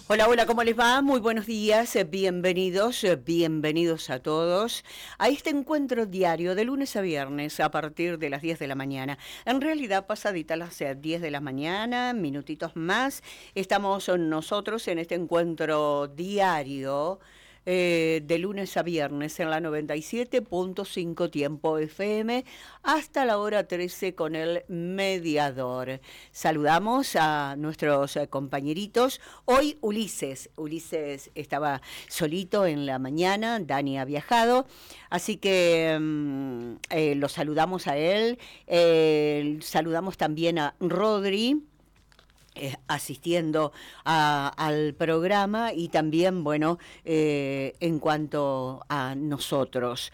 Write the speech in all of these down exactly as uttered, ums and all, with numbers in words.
Hola, hola, ¿cómo les va? Muy buenos días, eh, bienvenidos, eh, bienvenidos a todos a este encuentro diario de lunes a viernes a partir de las diez de la mañana. En realidad, pasadita las eh, diez de la mañana, minutitos más, estamos nosotros en este encuentro diario eh, de lunes a viernes en la noventa y siete punto cinco Tiempo F M hasta la hora trece con el mediador. Saludamos a nuestros eh, compañeritos. Hoy Ulises, Ulises estaba solito en la mañana, Dani ha viajado, así que mm, eh, lo saludamos a él, eh, saludamos también a Rodri, Eh, asistiendo a, al programa y también, bueno, eh, en cuanto a nosotros.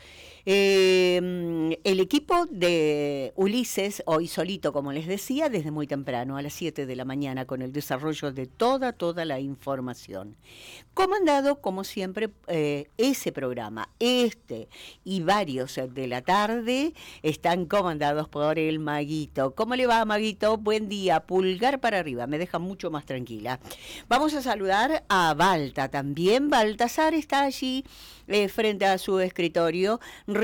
Eh, el equipo de Ulises, hoy solito, como les decía, desde muy temprano, a las siete de la mañana, con el desarrollo de toda, toda la información. Comandado, como siempre, eh, ese programa, este y varios de la tarde, están comandados por el Maguito. ¿Cómo le va, Maguito? Buen día, pulgar para arriba, me deja mucho más tranquila. Vamos a saludar a Balta también. Baltasar está allí eh, frente a su escritorio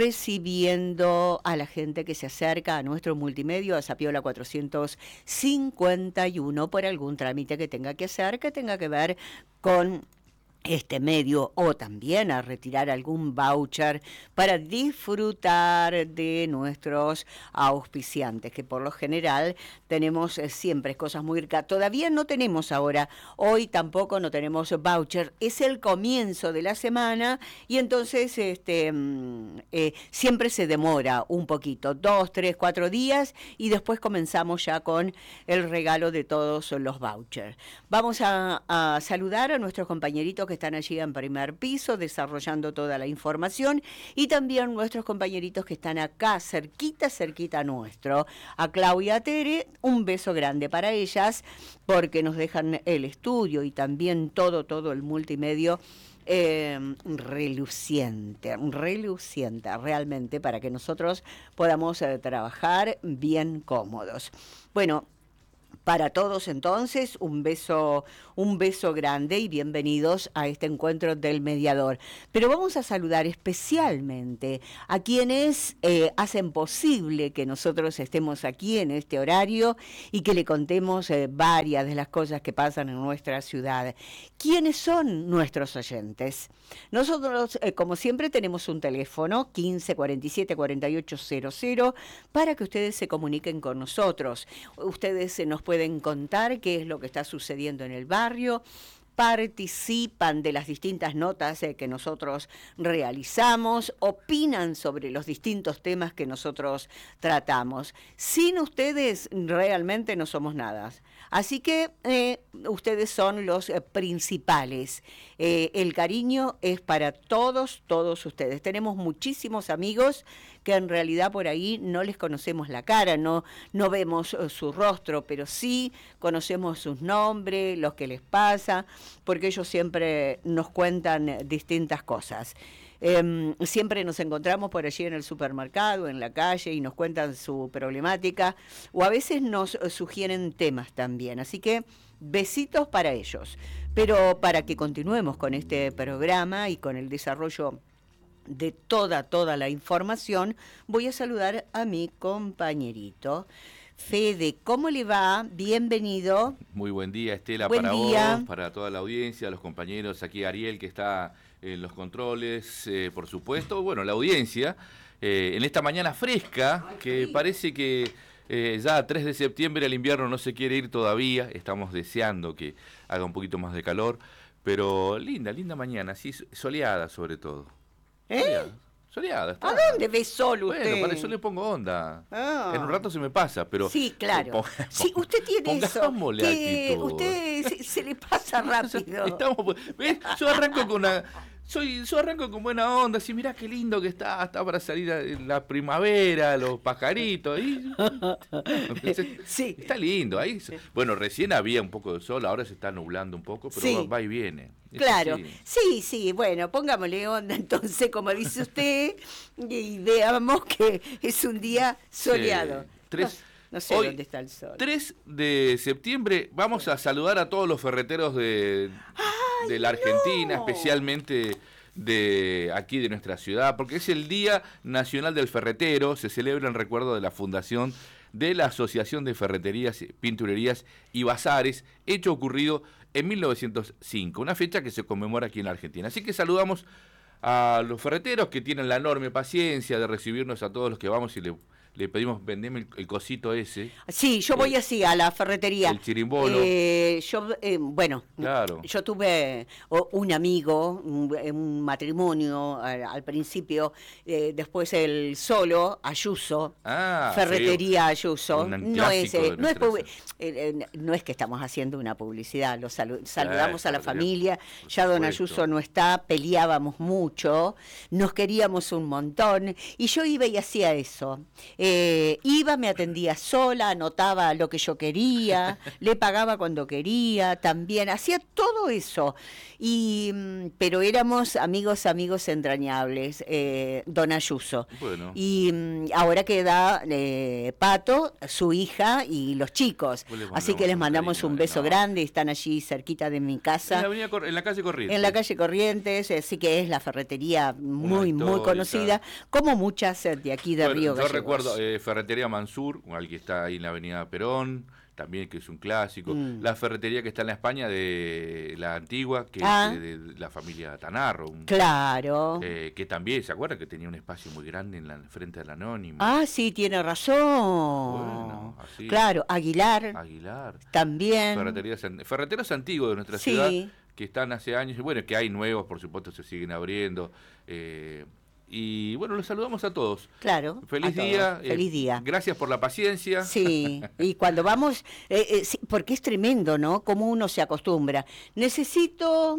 recibiendo a la gente que se acerca a nuestro multimedio, a Zapiola cuatrocientos cincuenta y uno, por algún trámite que tenga que hacer, que tenga que ver con este medio, o también a retirar algún voucher para disfrutar de nuestros auspiciantes, que por lo general tenemos eh, siempre cosas muy ricas. Todavía no tenemos ahora, hoy tampoco no tenemos voucher, es el comienzo de la semana y entonces este eh, siempre se demora un poquito, dos, tres, cuatro días y después comenzamos ya con el regalo de todos los vouchers. Vamos a, a saludar a nuestros compañeritos que están allí en primer piso desarrollando toda la información y también nuestros compañeritos que están acá cerquita, cerquita nuestro. A Claudia Tere, un beso grande para ellas porque nos dejan el estudio y también todo, todo el multimedio Eh, reluciente, reluciente realmente para que nosotros podamos eh, trabajar bien cómodos. Bueno, para todos entonces, un beso, un beso grande y bienvenidos a este encuentro del mediador. Pero vamos a saludar especialmente a quienes eh, hacen posible que nosotros estemos aquí en este horario y que le contemos eh, varias de las cosas que pasan en nuestra ciudad. ¿Quiénes son nuestros oyentes? Nosotros, eh, como siempre, tenemos un teléfono quince cuarenta y siete cuarenta y ocho cero cero para que ustedes se comuniquen con nosotros. Ustedes eh, nos pueden contar qué es lo que está sucediendo en el barrio, participan de las distintas notas eh, que nosotros realizamos, opinan sobre los distintos temas que nosotros tratamos. Sin ustedes realmente no somos nada. Así que eh, ustedes son los eh, principales. Eh, el cariño es para todos, todos ustedes. Tenemos muchísimos amigos que en realidad por ahí no les conocemos la cara, no, no vemos uh, su rostro, pero sí conocemos sus nombres, lo que les pasa, porque ellos siempre nos cuentan eh, distintas cosas. Eh, siempre nos encontramos por allí en el supermercado, en la calle, y nos cuentan su problemática, o a veces nos sugieren temas también. Así que besitos para ellos. Pero para que continuemos con este programa y con el desarrollo de toda, toda la información, voy a saludar a mi compañerito. Fede, ¿cómo le va? Bienvenido. Muy buen día, Estela, buen para día. vos, para toda la audiencia, los compañeros, aquí Ariel, que está en los controles, eh, por supuesto, bueno, la audiencia, eh, en esta mañana fresca, que parece que eh, ya a tres de septiembre el invierno no se quiere ir todavía, estamos deseando que haga un poquito más de calor, pero linda, linda mañana, sí, soleada sobre todo. ¿Eh? Soleada. Soleada, está. ¿A dónde ve sol usted? Bueno, para eso le pongo onda. Ah. En un rato se me pasa, pero... Sí, claro. Pong, sí, usted tiene eso, que actitud. Usted se, se le pasa rápido. Estamos, ¿ves? Yo arranco con una... Soy, yo arranco con buena onda, así mirá qué lindo que está, está para salir en la primavera, los pajaritos, ahí. Sí. Está lindo, ahí. Bueno, recién había un poco de sol, ahora se está nublando un poco, pero sí. va y viene. Claro, sí, sí, bueno, pongámosle onda entonces, como dice usted, y veamos que es un día soleado. Sí. Tres, no, no sé hoy, dónde está el sol. tres de septiembre, vamos a saludar a todos los ferreteros de... Ah, de la Argentina, especialmente de aquí de nuestra ciudad, porque es el Día Nacional del Ferretero, se celebra en recuerdo de la fundación de la Asociación de Ferreterías, Pinturerías y Bazares, hecho ocurrido en mil novecientos cinco, una fecha que se conmemora aquí en la Argentina. Así que saludamos a los ferreteros que tienen la enorme paciencia de recibirnos a todos los que vamos y le, le pedimos, vendeme el, el cosito ese. Sí, yo voy eh, así a la ferretería. El chirimbolo. Eh, yo, eh, bueno, Claro. yo tuve o, un amigo, un, un matrimonio al, al principio, eh, después el solo, Ayuso, Ah, Ferretería sí, Ayuso. un No es, clásico de eh, no, es nuestra pu- eh, eh, no es que estamos haciendo una publicidad, los salu- saludamos a la Ferretería, familia, por ya don supuesto. Ayuso no está, peleábamos mucho, nos queríamos un montón, y yo iba y hacía eso. Eh, iba, me atendía sola, anotaba lo que yo quería, le pagaba cuando quería, también, hacía todo eso. Y, mm, pero éramos amigos, amigos entrañables, eh, don Ayuso. Bueno. Y mm, ahora queda eh, Pato, su hija y los chicos. Pues les Así que mandamos les un mandamos cariño un beso enorme. grande, están allí cerquita de mi casa. En la, avenida Cor- en la calle Corrientes. En la calle Corrientes, así que es la ferretería muy, muy histórica. conocida, como muchas eh, de aquí de Bueno, Río yo Gallegos. recuerdo eh, Ferretería Mansur, al que está ahí en la avenida Perón, también que es un clásico. Mm. La ferretería que está en la España de la antigua, que Ah. es de, de la familia Tanarro, un- Claro. eh, que también, ¿se acuerdan que tenía un espacio muy grande en la frente del Anónimo? Ah, sí, tiene razón. Bueno, así. Claro, Aguilar Aguilar. también. Ferreterías, an- ferreteros antiguos de nuestra Sí. ciudad, que están hace años, y bueno, que hay nuevos, por supuesto, se siguen abriendo. eh, y bueno, los saludamos a todos. Claro. Feliz a todos. día. eh, Feliz día. Gracias por la paciencia. Sí, y cuando vamos, eh, eh, sí, porque es tremendo, ¿no? Cómo uno se acostumbra. Necesito,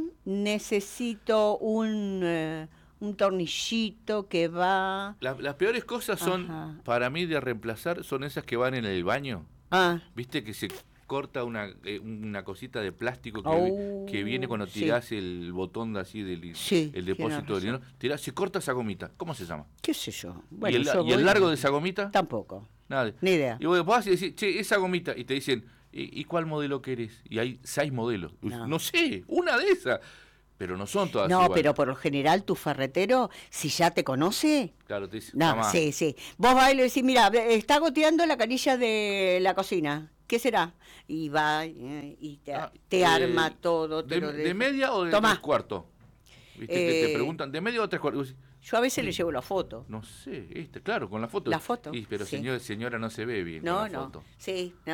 necesito un, eh, un tornillito que va... La- las peores cosas son, Ajá. para mí, de reemplazar, son esas que van en el baño. Ah, ¿Viste que se corta una, eh, una cosita de plástico que, Oh, que viene cuando sí. tirás el botón de así del Sí, el tienes depósito de razón. dinero? Tirás, se corta esa gomita. ¿Cómo se llama? qué sé yo. ¿Y, Bueno, el, yo y el voy- largo de esa gomita? Tampoco, Nada. ni idea. Y vos vas y decís, che, esa gomita, y te dicen, ¿y, y cuál modelo querés? Y hay seis modelos. No. No, sé, una de esas. Pero no son todas No, iguales. pero por lo general tu ferretero, si ya te conoce... Claro, te dice, No, mamá, sí, sí. Vos vas y le decís, mira, está goteando la canilla de la cocina. ¿Qué será? Y va eh, y te, ah, te eh, arma todo. Te de, lo de deja. media o de Tomá. tres cuartos? ¿Viste que te Eh, preguntan, ¿de media o tres cuartos? Y vos decís, Yo a veces le llevo la foto. no sé, este, claro, con la foto. La foto, Y, pero sí. señor, señora no se ve bien No, con la no. foto. Sí,